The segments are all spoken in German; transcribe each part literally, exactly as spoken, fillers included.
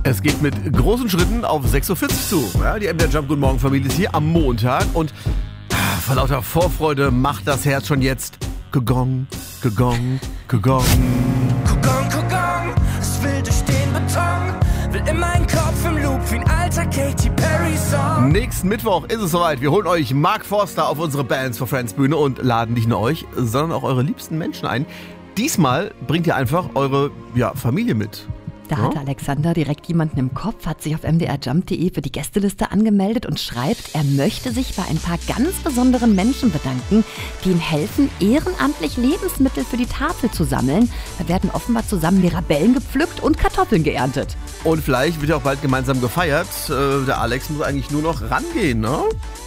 Es geht mit großen Schritten auf sechs Uhr vierzig zu. Ja, die M D R Jump Guten Morgen Familie ist hier am Montag und vor lauter Vorfreude macht das Herz schon jetzt gegong, gegong, gegong. Kugong, Kugong, es will durch den Beton, will in meinen Kopf im Loop wie ein alter Katy Perry Song. Nächsten Mittwoch ist es soweit. Wir holen euch Mark Forster auf unsere Bands for Friends Bühne und laden nicht nur euch, sondern auch eure liebsten Menschen ein. Diesmal bringt ihr einfach eure ja, Familie mit. Da Ja? hat Alexander direkt jemanden im Kopf, hat sich auf m d r jump punkt d e für die Gästeliste angemeldet und schreibt, er möchte sich bei ein paar ganz besonderen Menschen bedanken, die ihm helfen, ehrenamtlich Lebensmittel für die Tafel zu sammeln. Da werden offenbar zusammen Mirabellen gepflückt und Kartoffeln geerntet. Und vielleicht wird ja auch bald gemeinsam gefeiert. Äh, der Alex muss eigentlich nur noch rangehen, ne?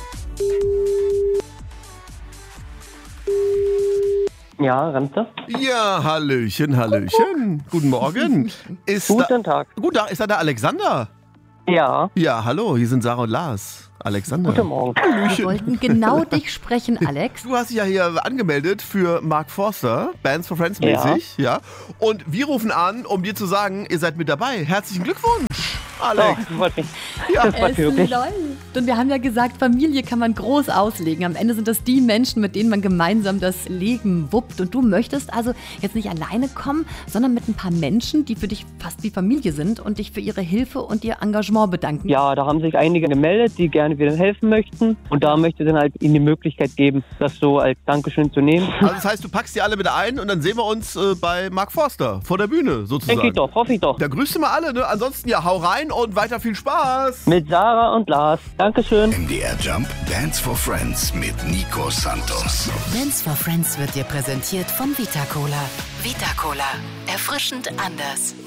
Ja, Ramste. Ja, Hallöchen, Hallöchen. Guten Morgen. Ist Guten da, Tag. Guten Tag, ist da der Alexander? Ja, Ja, hallo, hier sind Sarah und Lars. Alexander. guten Morgen. Wir wollten genau dich sprechen, Alex. Du hast dich ja hier angemeldet für Mark Forster, Bands for Friends mäßig, ja. Und wir rufen an, um dir zu sagen, ihr seid mit dabei. Herzlichen Glückwunsch, Alex. Oh, das freut mich. Ja. Das freut Es mich wirklich. läuft. Und wir haben ja gesagt, Familie kann man groß auslegen. Am Ende sind das die Menschen, mit denen man gemeinsam das Leben wuppt. Und du möchtest also jetzt nicht alleine kommen, sondern mit ein paar Menschen, die für dich fast wie Familie sind und dich für ihre Hilfe und ihr Engagement bedanken. Ja, da haben sich einige gemeldet, die gerne wieder helfen möchten. Und da möchte ich dann halt ihnen die Möglichkeit geben, das so als Dankeschön zu nehmen. Also das heißt, du packst die alle mit ein und dann sehen wir uns äh, bei Mark Forster vor der Bühne sozusagen. Denke ich doch, hoffe ich doch. Da grüßt du mal alle, ne? Ansonsten ja, hau rein und weiter viel Spaß. Mit Sarah und Lars. Dankeschön. M D R Jump Dance for Friends mit Nico Santos. Dance for Friends wird dir präsentiert von Vita Cola. Vita Cola. Erfrischend anders.